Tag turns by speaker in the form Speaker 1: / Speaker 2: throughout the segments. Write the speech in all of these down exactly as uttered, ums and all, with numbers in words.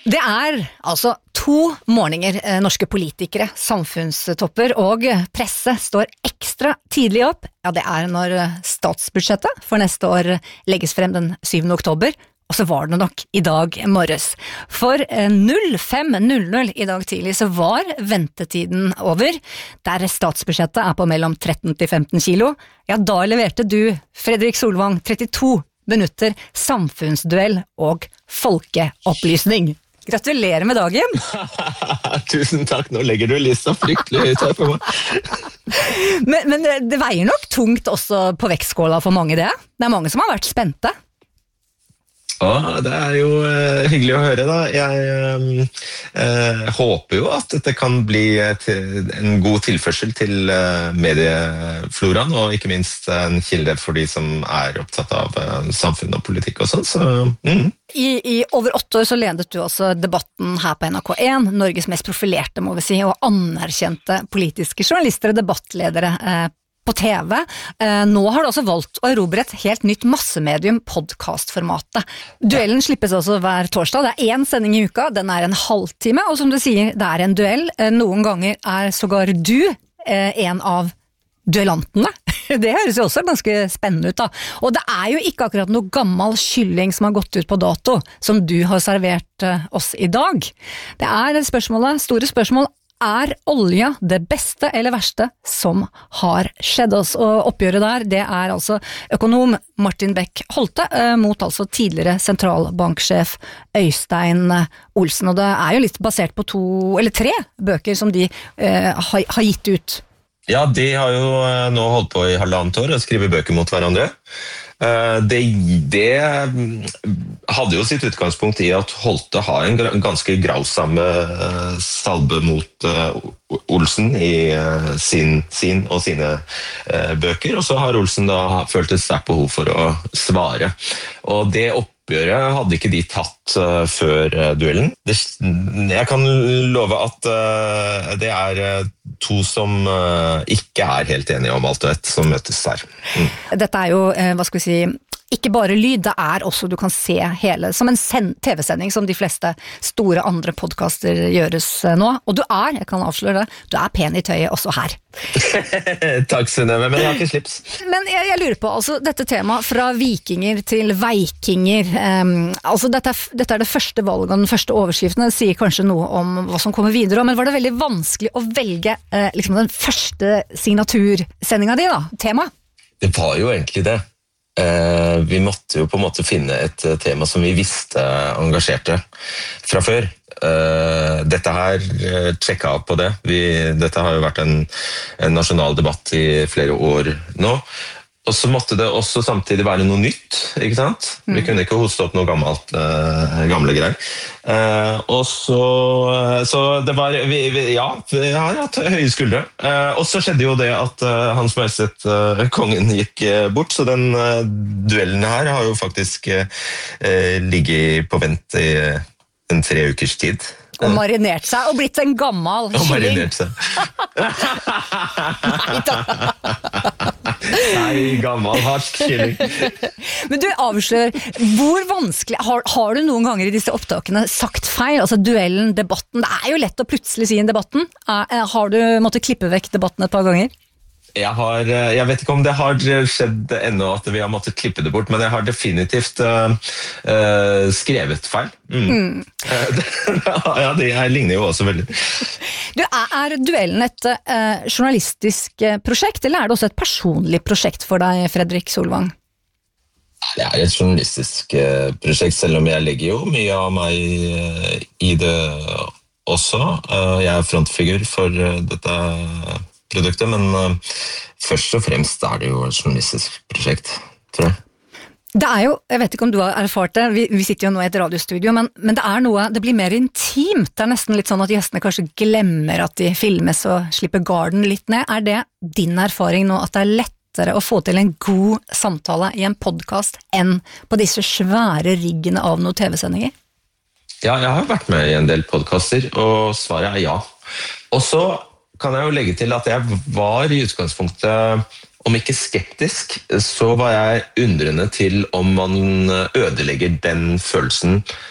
Speaker 1: Det er altså to morgener norske politikere, samfunnstopper og presse står ekstra tidlig opp. Ja, det er når statsbudsjettet for neste år legges frem den syvende oktober, og så var det nok i dag morges. For null fem null null i dag tidlig så var ventetiden over, der statsbudsjettet er på mellom tretten til femten kilo. Ja, da leverte du, Fredrik Solvang, trettito minutter samfunnsduell og folkeopplysning. Gratulerer med dagen!
Speaker 2: Tusen takk, nå legger du lista fryktelig ut her på meg.
Speaker 1: men, men det veier nok tungt også på vektskåla for mange det. Det er mange som har vært spente.
Speaker 2: Ja, det er jo uh, hyggelig å høre da. Jeg uh, håper jo at dette kan bli et, en god tilførsel til uh, mediefloraen, og ikke minst en kilde for de som er opptatt av uh, samfunn og politikk og sånn. Så, mm.
Speaker 1: I, I over åtte år så ledet du også debatten her på N R K en, Norges mest profilerte, må vi si, og anerkjente politiske journalister og debattledere uh, på T V. Nå har du også valgt å erobre et helt nytt massemedium, podcastformatet. Duellen slippes også hver torsdag. Det er én sending i uka, den er en halvtime, og som du sier, det er en duell. Noen ganger er sågar du en av duellantene. Det høres jo også ganske spennende ut da. Og det er jo ikke akkurat noe gammel kylling som har gått ut på dato, som du har servert oss i dag. Det er spørsmålet, store spørsmål. Er olja det beste eller verste som har skjedd oss? Og oppgjøret der, det er altså økonom Martin Beck Holte eh, mot altså tidligere sentralbanksjef Øystein Olsen. Og det er jo litt basert på to, eller tre bøker som de eh, har, har gitt ut.
Speaker 2: Ja, de har jo nå holdt på i halvannet år og skrive bøker mot hverandre. Det, det hadde jo sitt utgangspunkt i at Holte har en ganske grausamme salbe mot Olsen i sin, sin og sine bøker, og så har Olsen da følt et sterkt behov for å svare. Og det oppgjøret hadde ikke de tatt uh, før uh, duellen. Det, jeg kan love at uh, det er uh, to som uh, ikke er helt enige om alt og ett som møtes der. Mm.
Speaker 1: Dette er jo, uh, hva skal vi si, ikke bare lyd, det er også du kan se hele, som en T V-sending som de fleste store andre podcaster gjøres uh, nå. Og du er, jeg kan avsløre det, du er pen i tøyet også her.
Speaker 2: Takk, Synnøve, men jeg har ikke slips.
Speaker 1: Men jeg, jeg lurer på, altså dette temaet fra vikinger til veikinger, um, altså dette er, dette er det første valget, den første overskriften, det sier kanskje noe om hva som kommer videre, men var det veldig vanskelig å velge uh, liksom den første signatursendinga di da, tema?
Speaker 2: Det var jo egentlig det. Uh, vi måtte jo på en måte finne et uh, tema som vi visste engasjerte fra før. Uh, dette her uh, tjekka på det. Vi, dette har jo vært en, en nasjonal debatt i flere år nå. Og så måtte det også samtidig være noe nytt, ikke sant? Mm. Vi kunne ikke hoste opp noe gammelt, uh, gamle greier. Uh, og så, uh, så det var, vi, vi, ja, vi har hatt høye skuldre. Uh, og så skjedde jo det at uh, Hans Majestet uh, kongen gikk uh, bort, så den uh, duellen her har jo faktisk uh, ligget på vent i uh, en tre ukers tid.
Speaker 1: Og marinert seg, og blitt en gammel kylling.
Speaker 2: Og marinert seg.
Speaker 1: Nei da.
Speaker 2: Nei, gammel harsk kylling.
Speaker 1: Men du avslører, hvor vanskelig, har, har du noen ganger i disse opptakene sagt feil? Altså duellen, debatten, det er jo lett å plutselig si en debatten. Har du måttet klippe vekk debatten et par ganger?
Speaker 2: Jeg, har, jeg vet ikke om det har skjedd ennå at vi har måttet klippe det bort, men jeg har definitivt uh, uh, skrevet feil. Mm. Mm. Ja, det ligner jo også veldig.
Speaker 1: Du, er, er duellen et uh, journalistisk prosjekt, eller er det også et personlig prosjekt for deg, Fredrik Solvang?
Speaker 2: Det er et journalistisk uh, prosjekt, selv om jeg legger jo mye av meg uh, i det også. Uh, jeg er frontfigur for uh, dette produktet, men uh, først og fremst er det jo et journalistisk prosjekt, tror jeg.
Speaker 1: Det er jo, jeg vet ikke om du har erfart det, vi, vi sitter jo nå i et radiostudio, men, men det er noe, det blir mer intimt, det er nesten litt sånn at gjestene kanskje glemmer at de filmes og slipper garden litt ned. Er det din erfaring nå at det er lettere å få til en god samtale i en podcast enn på disse svære riggene av noen T V-sendinger?
Speaker 2: Ja, jeg har vært med i en del podcaster, og svaret er ja. Og så kan jeg jo legge til at jeg var i utgangspunktet, om ikke skeptisk, så var jeg undrende til om man ødelegger den følelsen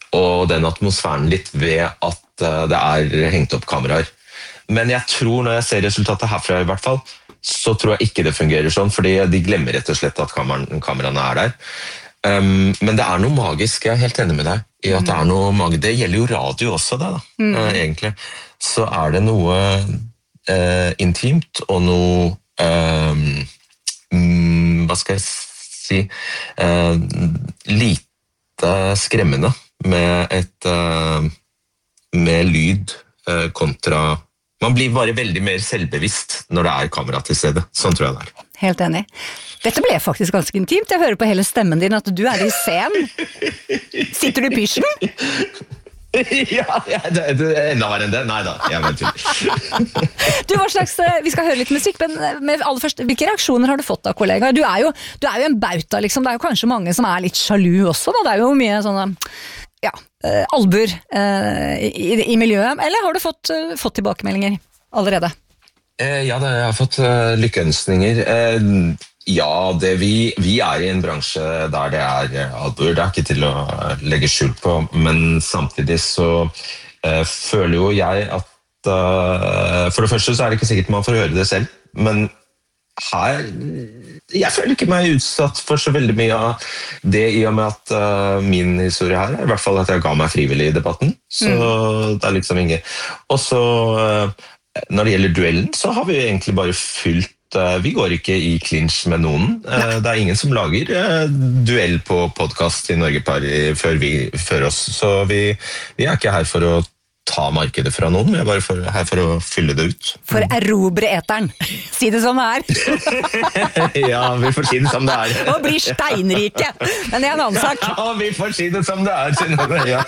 Speaker 2: og den atmosfæren litt ved at uh, det er hengt opp kameraer. Men jeg tror, når jeg ser resultatet herfra i hvert fall, så tror jeg ikke det fungerer sånn, fordi de glemmer rett og slett at kameraene, kameraene er der. Um, men det er noe magisk, jeg er helt enig med deg, i at det er noe magisk. Det gjelder jo radio også, det da, mm. uh, egentlig. Så er det noe uh, intimt, og noe, um, um, hva skal jeg si, uh, lite skremmende med et, uh, med lyd uh, kontra... Man blir bare veldig mer selvbevisst når det er kamera til stede. Sånn tror jeg det er.
Speaker 1: Helt enig. Dette ble faktisk ganske intimt. Jeg hører på hele stemmen din at du er i scenen. Sitter du i pysjen?
Speaker 2: Ja, det er enda verre enn det. Nei da, jeg vet ikke.
Speaker 1: Du, hva slags, vi skal høre litt musikk, men med aller først, hvilke reaksjoner har du fått av kollegaer? Du er jo, du er jo en bauta, liksom. Det er jo kanskje mange som er litt sjalu også, da. Det er jo mye sånne... Ja, uh, albuer uh, i, i miljøet, eller har du fått, uh, fått tilbakemeldinger allerede?
Speaker 2: Eh, ja, det, jeg har fått uh, lykkeønskninger. Eh, ja, det, vi, vi er i en bransje der det er uh, albuer, det er ikke til å uh, legge skjul på, men samtidig så uh, føler jo jeg at uh, for det første så er det ikke sikkert man får høre det selv, men her, jeg føler ikke meg utsatt for så veldig mye av det i og med at uh, min historie her er i hvert fall at jeg ga meg frivillig i debatten, så mm. det er liksom ingen. Og så uh, når det gjelder duellen så har vi egentlig bare fylt, uh, vi går ikke i clinch med noen, uh, det er ingen som lager uh, duell på podcast i Norge par før, vi, før oss, så vi, vi er ikke her for å ta markedet fra noen, vi er bare for, her for å fylle det ut.
Speaker 1: For erobre eteren, si det som det er.
Speaker 2: Ja, vi får si det som det er.
Speaker 1: Og blir steinrike, men det er en annen sak.
Speaker 2: Ja, vi får si det som det er. Ja.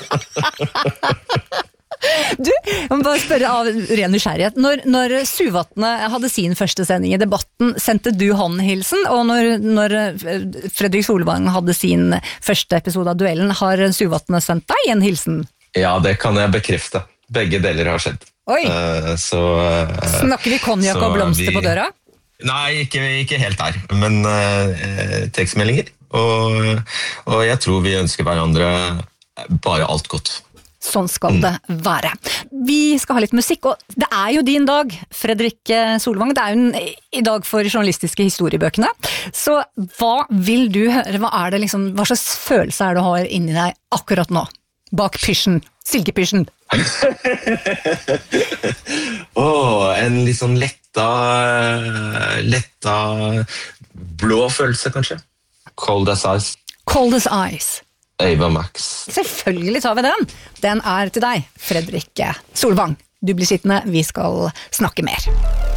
Speaker 1: Du, jeg må bare spørre av ren nysgjerrighet. Når, når Suvatne hadde sin første sending i debatten, sendte du håndhilsen, og når, når Fredrik Solvang hadde sin første episode av duellen, har Suvatne sendt deg en hilsen?
Speaker 2: Ja, det kan jeg bekrefte. Begge deler har skjedd.
Speaker 1: Oi!
Speaker 2: Uh, så, uh,
Speaker 1: Snakker vi konjakk og blomster vi... på døra?
Speaker 2: Nei, ikke, ikke helt der, men uh, tekstmeldinger. Og, og jeg tror vi ønsker hverandre bare alt godt.
Speaker 1: Sånn skal det være. Vi skal ha litt musikk, og det er jo din dag, Fredrik Solvang. Det er jo en, i dag for journalistiske historiebøkene. Så hva vil du høre? Hva, er det liksom, hva slags følelse er det du har inni deg akkurat nå? Bak pysjen, silkepysjen.
Speaker 2: Åh, en litt sånn letta, letta blå følelse, kanskje. Cold as ice.
Speaker 1: Cold as ice.
Speaker 2: Ava Max.
Speaker 1: Selvfølgelig tar vi den. Den er til deg, Fredrik Solvang. Du blir sittende, vi skal snakke mer.